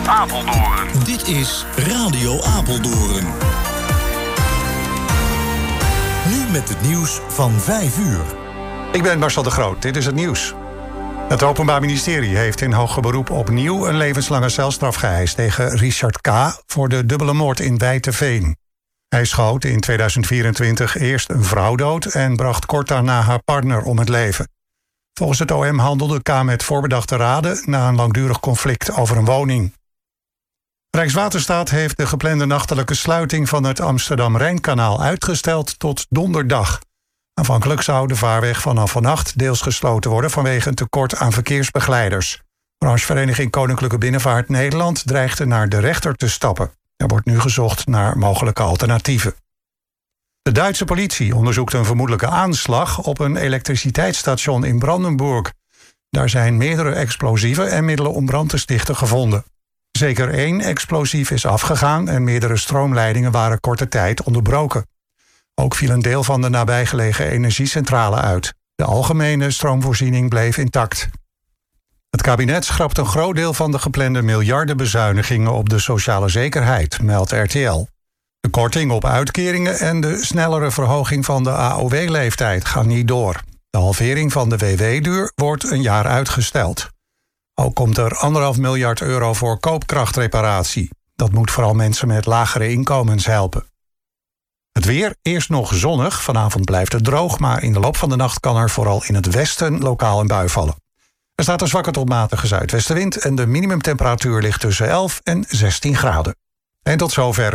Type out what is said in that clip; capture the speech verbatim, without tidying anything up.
Apeldoorn. Dit is Radio Apeldoorn. Nu met het nieuws van vijf uur. Ik ben Marcel de Groot, dit is het nieuws. Het Openbaar Ministerie heeft in hoger beroep opnieuw een levenslange celstraf geëist tegen Richard K. voor de dubbele moord in Wijteveen. Hij schoot in tweeduizend vierentwintig eerst een vrouw dood en bracht kort daarna haar partner om het leven. Volgens het O M handelde K. met voorbedachte raden na een langdurig conflict over een woning. Rijkswaterstaat heeft de geplande nachtelijke sluiting van het Amsterdam-Rijnkanaal uitgesteld tot donderdag. Aanvankelijk zou de vaarweg vanaf vannacht deels gesloten worden vanwege een tekort aan verkeersbegeleiders. Branchevereniging Koninklijke Binnenvaart Nederland dreigde naar de rechter te stappen. Er wordt nu gezocht naar mogelijke alternatieven. De Duitse politie onderzoekt een vermoedelijke aanslag op een elektriciteitsstation in Brandenburg. Daar zijn meerdere explosieven en middelen om brand te stichten gevonden. Zeker één explosief is afgegaan en meerdere stroomleidingen waren korte tijd onderbroken. Ook viel een deel van de nabijgelegen energiecentrale uit. De algemene stroomvoorziening bleef intact. Het kabinet schrapt een groot deel van de geplande miljardenbezuinigingen op de sociale zekerheid, meldt R T L. De korting op uitkeringen en de snellere verhoging van de A O W-leeftijd gaan niet door. De halvering van de W W-duur wordt een jaar uitgesteld. Ook komt er anderhalf miljard euro voor koopkrachtreparatie. Dat moet vooral mensen met lagere inkomens helpen. Het weer, eerst nog zonnig. Vanavond blijft het droog, maar in de loop van de nacht kan er vooral in het westen lokaal een bui vallen. Er staat een zwakke tot matige zuidwestenwind en de minimumtemperatuur ligt tussen elf en zestien graden. En tot zover.